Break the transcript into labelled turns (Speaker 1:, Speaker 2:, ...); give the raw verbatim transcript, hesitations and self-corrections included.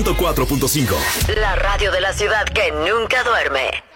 Speaker 1: cuatro punto cinco.
Speaker 2: La radio de la ciudad que nunca duerme.